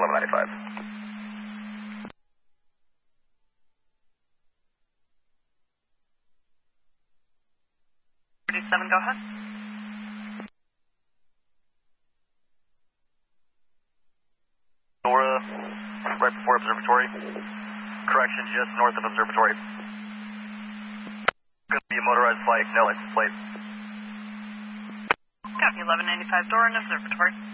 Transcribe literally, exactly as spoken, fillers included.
eleven ninety-five. thirty-seven, go ahead. Nora, right before Observatory. Correction, just north of Observatory. Going to be a motorized flight, no license plate. Copy, eleven ninety-five, door in Observatory.